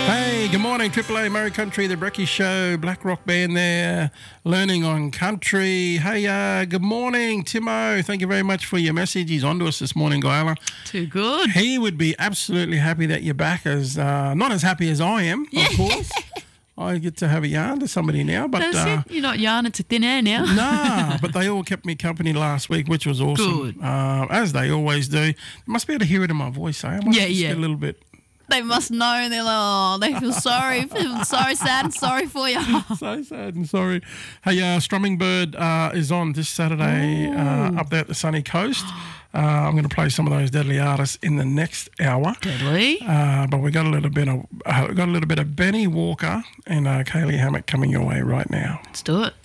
Hey, good morning, Triple A Murray Country, the Brekkie Show, Black Rock Band there, learning on country. Hey, good morning, Timo. Thank you very much for your message. He's on to us this morning, Guyla. Too good. He would be absolutely happy that you're back, as not as happy as I am, of course. I get to have a yarn to somebody now, but You're not yarning to thin air now. nah, but they all kept me company last week, which was awesome. Good. As they always do. You must be able to hear it in my voice, eh? I must just get a little bit. They must know. They're like, oh, they feel sorry. Feel sorry, sad, and sorry for you. So sad and sorry. Hey, Strumming Bird is on this Saturday up there at the sunny coast. I'm going to play some of those deadly artists in the next hour. Deadly. But we got a little bit of Benny Walker and Kaylee Hammock coming your way right now. Let's do it.